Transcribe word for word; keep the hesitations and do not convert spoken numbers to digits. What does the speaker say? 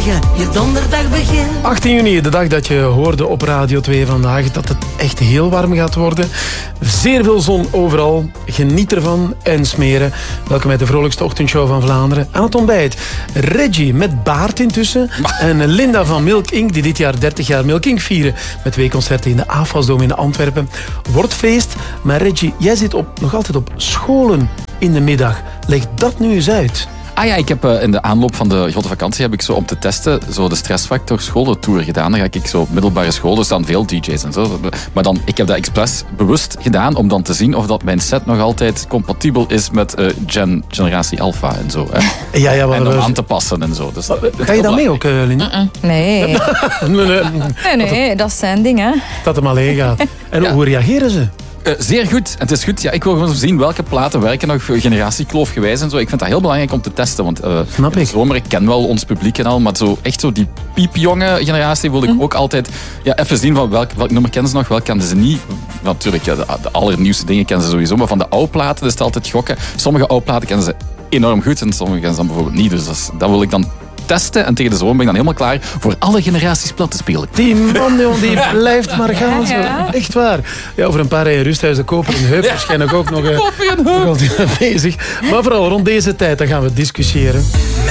morgen je donderdag begint. achttien juni, de dag dat je hoorde op Radio twee vandaag dat het echt heel warm gaat worden. Zeer veel zon overal. Geniet ervan en smeren. Welkom bij de vrolijkste ochtendshow van Vlaanderen. Aan het ontbijt Reggie met baard intussen. En Linda van Milk Inc die dit jaar dertig jaar Milk Inc vieren. Met twee concerten in de AFAS-dom in Antwerpen. Wordt feest. Maar Reggie, jij zit op, nog altijd op scholen in de middag. Leg dat nu eens uit. Ah ja, ik heb uh, in de aanloop van de grote vakantie heb ik zo om te testen zo de stressfactor scholentour gedaan. Dan ga ik zo op middelbare school, er staan veel D J's en zo. Maar dan, ik heb dat expres bewust gedaan om dan te zien of dat mijn set nog altijd compatibel is met uh, gen, generatie Alpha en zo. Hè. Ja, ja, en om we... aan te passen en zo. Dus, ga je dan mee ook, uh, Linda? Mm-mm. Nee. nee, nee. nee, nee, dat is zijn ding, hè. Dat hem alleen gaat. En ja. Hoe reageren ze? Uh, zeer goed. En het is goed. Ja, ik wil gewoon zien welke platen werken nog generatiekloofgewijs en zo. Ik vind dat heel belangrijk om te testen. Want uh, Snap in ik. de zomer, ik ken wel ons publiek en al, maar zo, echt zo die piepjonge generatie wil ik mm. ook altijd ja, even zien van welk, welk nummer kennen ze nog, welk kennen ze niet. Natuurlijk, ja, de, de allernieuwste dingen kennen ze sowieso, maar van de oude platen is het altijd gokken. Sommige oude platen kennen ze enorm goed en sommige kennen ze dan bijvoorbeeld niet. Dus dat, is, dat wil ik dan testen en tegen de zomer ben ik dan helemaal klaar voor alle generaties platen spelen. Die man, joh, die blijft maar gaan. Zo. Echt waar. Ja, over een paar rijen rusthuizen koper en heup waarschijnlijk ook nog, uh, nog altijd bezig. Maar vooral rond deze tijd dan gaan we discussiëren.